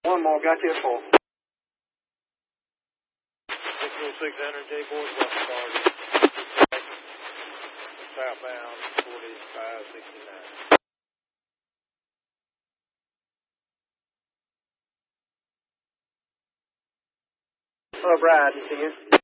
One more, got you at 4. 60600 J Board, southbound 4569. Hello, Brad, you see you?